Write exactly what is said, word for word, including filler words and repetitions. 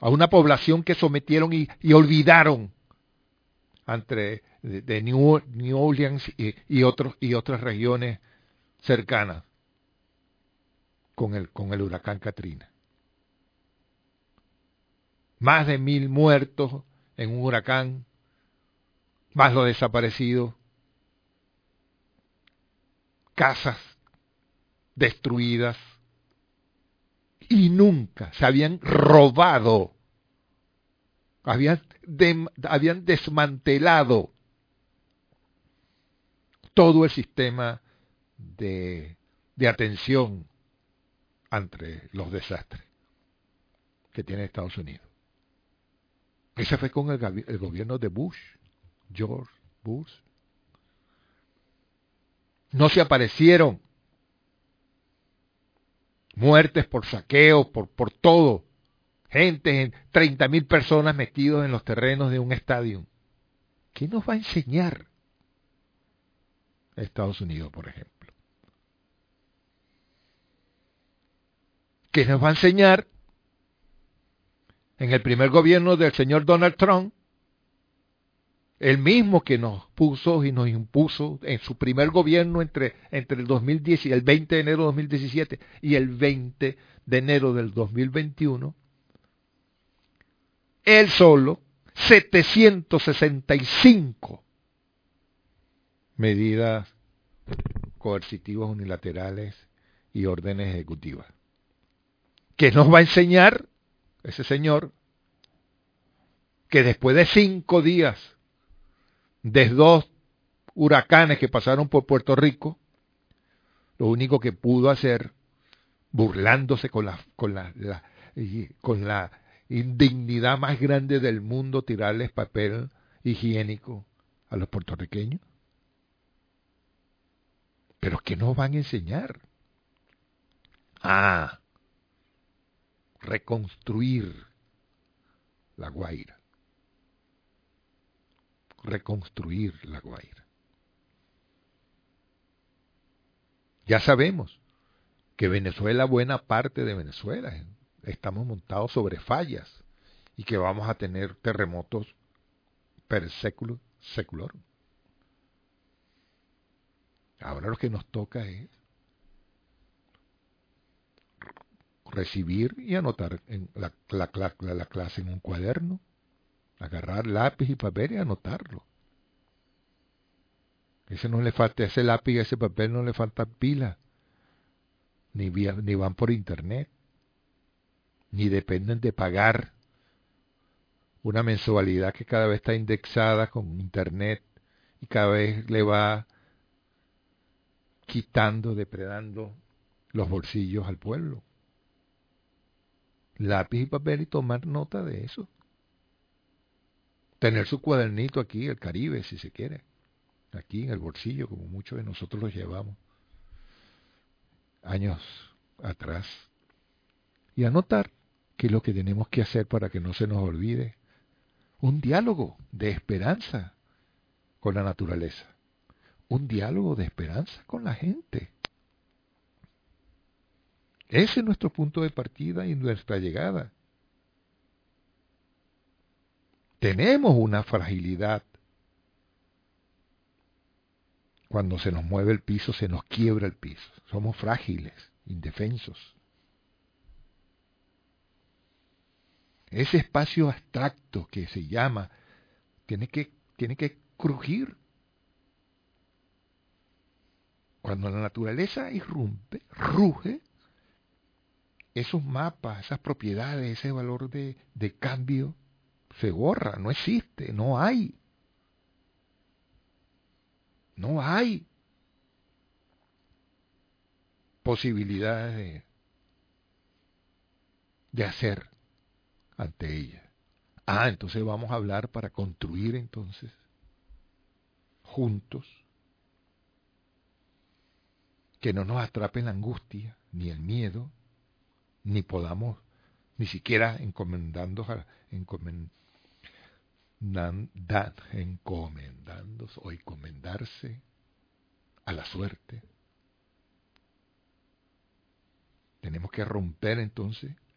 a una población que sometieron y, y olvidaron entre de, de New, New Orleans y, y otros y otras regiones cercanas con el con el huracán Katrina. Más de mil muertos en un huracán, más los desaparecidos, casas destruidas, y nunca se habían robado, habían, de, habían desmantelado todo el sistema de, de atención ante los desastres que tiene Estados Unidos. Ese fue con el, el gobierno de Bush, George Bush. No se aparecieron muertes por saqueo, por, por todo. Gente, treinta mil personas metidos en los terrenos de un estadio. ¿Qué nos va a enseñar Estados Unidos, por ejemplo? ¿Qué nos va a enseñar en el primer gobierno del señor Donald Trump? El mismo que nos puso y nos impuso en su primer gobierno entre, entre el dos mil diez y el veinte de enero de dos mil diecisiete y el veinte de enero del dos mil veintiuno, él solo, setecientas sesenta y cinco medidas coercitivas unilaterales y órdenes ejecutivas. ¿Qué nos va a enseñar ese señor? Que después de cinco días de dos huracanes que pasaron por Puerto Rico, lo único que pudo hacer, burlándose con la, con la, la, con la indignidad más grande del mundo, tirarles papel higiénico a los puertorriqueños. ¿Pero qué nos van a enseñar? Ah, reconstruir La Guaira. Reconstruir La Guaira. Ya sabemos que Venezuela, buena parte de Venezuela, estamos montados sobre fallas y que vamos a tener terremotos per século seculorum. Ahora lo que nos toca es recibir y anotar en la, la, la, la clase en un cuaderno, agarrar lápiz y papel y anotarlo. Ese no le falta, ese lápiz y ese papel no le falta pila, ni, vía, ni van por internet, ni dependen de pagar una mensualidad que cada vez está indexada con internet y cada vez le va quitando, depredando los bolsillos al pueblo. Lápiz y papel y tomar nota de eso. Tener su cuadernito aquí, el Caribe, si se quiere. Aquí en el bolsillo, como muchos de nosotros los llevamos años atrás. Y anotar qué es lo que tenemos que hacer para que no se nos olvide. Un diálogo de esperanza con la naturaleza. Un diálogo de esperanza con la gente. Ese es nuestro punto de partida y nuestra llegada. Tenemos una fragilidad. Cuando se nos mueve el piso, se nos quiebra el piso. Somos frágiles, indefensos. Ese espacio abstracto que se llama, tiene que, tiene que crujir. Cuando la naturaleza irrumpe, ruge, esos mapas, esas propiedades, ese valor de, de cambio, se borra, no existe, no hay. No hay posibilidades de, de hacer ante ella. Ah, entonces vamos a hablar para construir entonces, juntos, que no nos atrape la angustia, ni el miedo, ni podamos, ni siquiera encomendando, encomendando, encomendándose o encomendarse a la suerte. Tenemos que romper entonces